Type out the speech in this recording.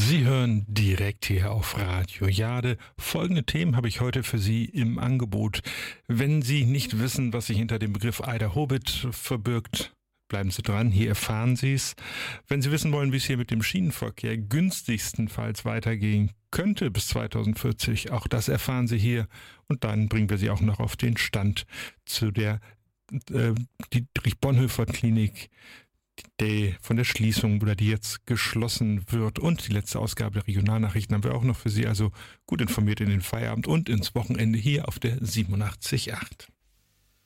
Sie hören direkt hier auf Radio Jade. Folgende Themen habe ich heute für Sie im Angebot. Wenn Sie nicht wissen, was sich hinter dem Begriff Ida Hobbit verbirgt, bleiben Sie dran, hier erfahren Sie es. Wenn Sie wissen wollen, wie es hier mit dem Schienenverkehr günstigstenfalls weitergehen könnte bis 2040, auch das erfahren Sie hier. Und dann bringen wir Sie auch noch auf den Stand zu der Dietrich-Bonhoeffer-Klinik, von der Schließung oder die jetzt geschlossen wird. Und die letzte Ausgabe der Regionalnachrichten haben wir auch noch für Sie, also gut informiert in den Feierabend und ins Wochenende hier auf der 87.8.